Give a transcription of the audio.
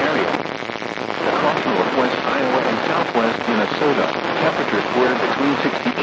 area. Across northwest Iowa and southwest Minnesota, temperatures were between 60